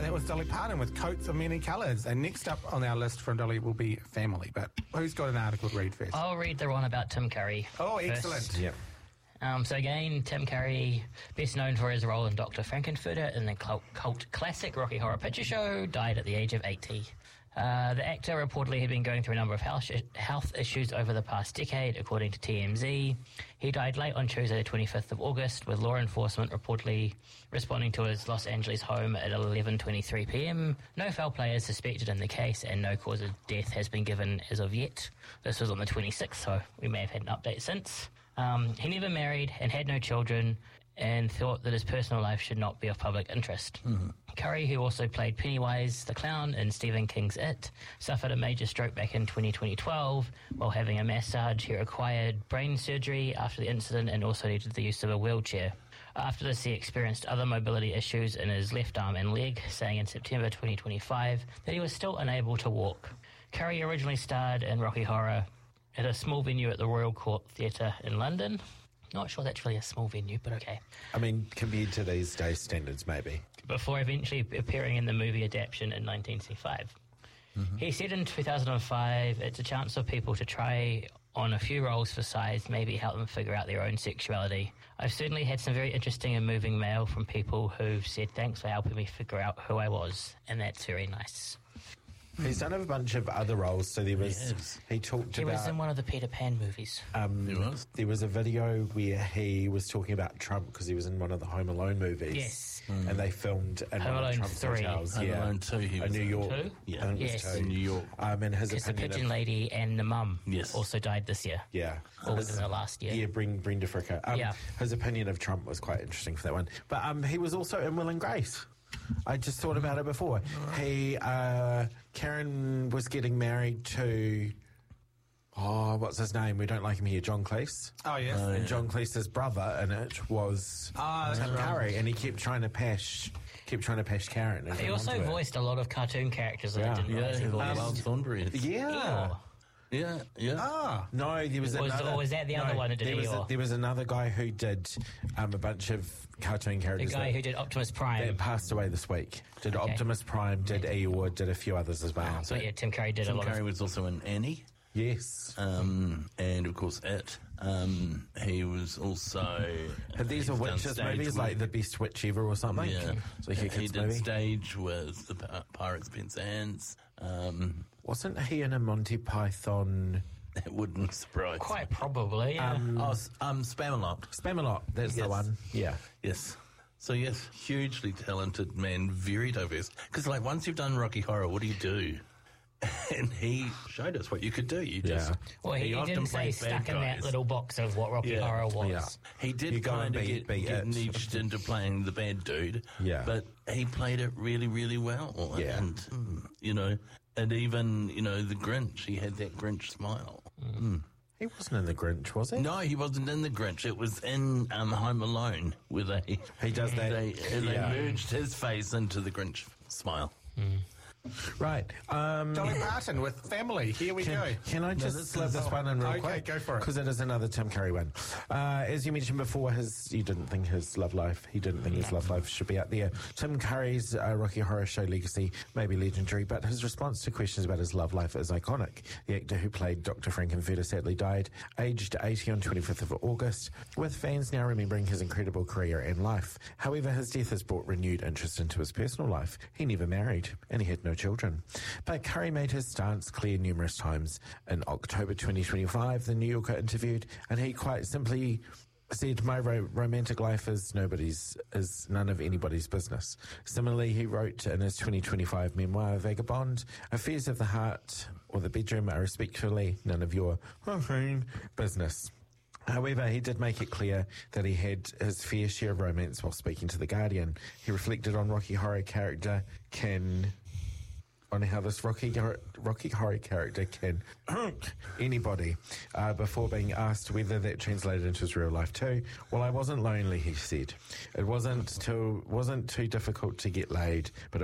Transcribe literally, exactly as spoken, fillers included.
that was Dolly Parton with Coats of Many Colours. And next up on our list from Dolly will be Family. But who's got an article to read first? I'll read the one about Tim Curry. Oh, excellent. First. Yep. Um, so again, Tim Curry, best known for his role in Doctor Frankenfurter in the cult, cult classic Rocky Horror Picture Show, died at the age of eighty. Uh, the actor reportedly had been going through a number of health, health issues over the past decade, according to T M Z. He died late on Tuesday, the twenty-fifth of August, with law enforcement reportedly responding to his Los Angeles home at eleven twenty-three p.m. No foul play is suspected in the case, and no cause of death has been given as of yet. This was on the twenty-sixth, so we may have had an update since. Um, he never married and had no children, and thought that his personal life should not be of public interest. Mm-hmm. Curry, who also played Pennywise the Clown in Stephen King's It, suffered a major stroke back in twenty twelve while having a massage. He required brain surgery after the incident and also needed the use of a wheelchair. After this, he experienced other mobility issues in his left arm and leg, saying in September twenty twenty-five that he was still unable to walk. Curry originally starred in Rocky Horror at a small venue at the Royal Court Theatre in London. Not sure that's really a small venue, but okay. I mean, compared to these days' standards, maybe. Before eventually appearing in the movie adaptation in nineteen seventy-five. Mm-hmm. He said in two thousand five, it's a chance for people to try on a few roles for size, maybe help them figure out their own sexuality. I've certainly had some very interesting and moving mail from people who've said thanks for helping me figure out who I was, and that's very nice. He's done a bunch of other roles, so there was... He, he talked he about... He was in one of the Peter Pan movies. Um, he was? There was a video where he was talking about Trump because he was in one of the Home Alone movies. Yes. Mm. And they filmed in Home one Alone of Trump's three. hotels. Home yeah. Alone two, he was in New York. Two? Yeah. I think it was Yes. two. In New York. Um, and his Because the opinion pigeon of, lady and the mum Yes. also died this year. Yeah. Or His- within the last year. Yeah, bring Brenda Fricker. Um, Yeah. His opinion of Trump was quite interesting for that one. But um, he was also in Will and Grace. I just thought about it before. He, uh, Karen was getting married to, oh, what's his name? We don't like him here, John Cleese. Oh, yes. And John Cleese's brother in it was Ah, Tim that's right. Curry, and he kept trying to pash, kept trying to pash Karen. and He hang also on to it. voiced a lot of cartoon characters that Yeah. I didn't Yeah, realise he he voiced. Wild Thornberry. Yeah. Eeyore. Yeah, yeah. Ah. No, there was Was- another. or was that the other no, one who did there was, a, Eeyore? there was another guy who did um, a bunch of cartoon The characters. guy that, who did Optimus Prime. that passed away this week. Did Okay. Optimus Prime, did Eeyore, did a few others as well. So yeah, Tim Curry did Tim a lot Curry of... was also in Annie. Yes. Um, and of course, It. Um, he was also. But these are he's done witches stage movies, with- like The Best Witch Ever or something. Yeah, It's like a he kids did movie. stage with the Pi- Pirates Penzance. Um, Wasn't he in a Monty Python? it wouldn't surprise. Quite probably, yeah. Um, Oh, s- um, Spamalot. Spamalot, that's the Yes. one. Yeah. Yes. So yes, hugely talented man, very diverse. Because like once you've done Rocky Horror, what do you do? And he showed us what you could do. You just Yeah. well, he, he often didn't say played bad stuck in that guys. little box of what Rocky Yeah. Horror was. Yeah. He You did go and kind of be- get, be get it. niched into playing the bad dude. Yeah. But he played it really, really well. Yeah. And, mm, you know, and even, you know, the Grinch, he had that Grinch smile. Mm. He wasn't in The Grinch, was he? No, he wasn't in the Grinch. It was in um, Home Alone where they, He does that. they, they yeah. merged his face into the Grinch smile. Right. Um, Dolly Parton with Family. Here we go. Can, can I just this slip is- this one in real Okay, quick? go for it. Because it is another Tim Curry one. Uh, as you mentioned before, his you didn't think his love life, he didn't think his love life should be out there. Tim Curry's uh, Rocky Horror Show legacy may be legendary, but his response to questions about his love life is iconic. The actor who played Doctor Frankenfurter sadly died, aged eighty on twenty-fifth of August, with fans now remembering his incredible career and life. However, his death has brought renewed interest into his personal life. He never married, and he had no children. But Curry made his stance clear numerous times. In October twenty twenty-five, The New Yorker interviewed, and he quite simply said, "My ro- romantic life is nobody's, is none of anybody's business." Similarly, he wrote in his twenty twenty-five memoir, Vagabond, "Affairs of the heart or the bedroom are respectfully none of your business." However, he did make it clear that he had his fair share of romance while speaking to The Guardian. He reflected on Rocky Horror character can... on how this Rocky Rocky Horror character can anybody uh, before being asked whether that translated into his real life too. "Well, I wasn't lonely," he said. "It wasn't too wasn't too difficult to get laid, but it